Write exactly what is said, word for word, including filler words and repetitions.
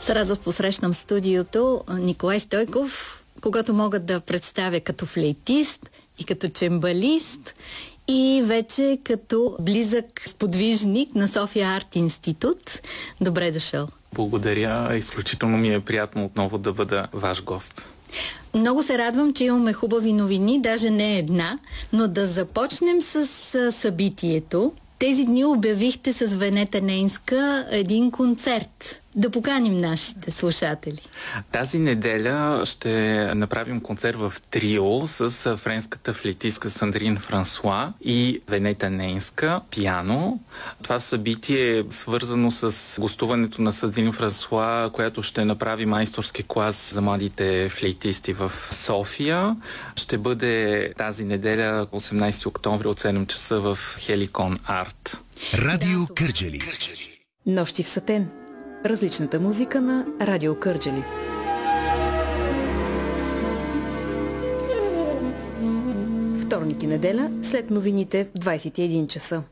С радост посрещам в студиото Николай Стойков, когато мога да представя като флейтист и като чембалист и вече като близък сподвижник на София Арт Институт. Добре дошъл. Благодаря. Изключително ми е приятно отново да бъда ваш гост. Много се радвам, че имаме хубави новини, даже не една, но да започнем с събитието. Тези дни обявихте с Венета Нейнска един концерт. Да поканим нашите слушатели. Тази неделя ще направим концерт в трио с френската флейтистка Сандрин Франсуа и Венета Нейнска пиано. Това събитие е свързано с гостуването на Сандрин Франсуа, която ще направи майсторски клас за младите флейтисти в София. Ще бъде тази неделя, осемнайсети октомври от седем часа в Хеликон Арт. Радио Кърджали. Нощи в Сатен. Различната музика на Радио Кърджали. Вторник и неделя след новините в двайсет и един часа.